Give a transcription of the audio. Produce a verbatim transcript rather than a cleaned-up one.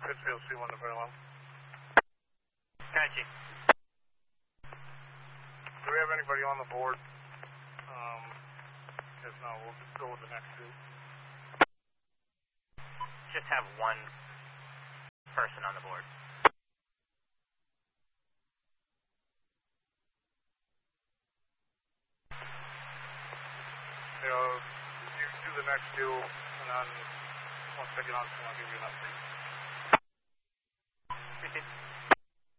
Pittsfield C one to Fairlawn. Gotcha. Do we have anybody on the board? Um, if not, we'll just go with the next two. Just have one person on the board. You know, you do the next two, and then once I get on, I'll give you an update.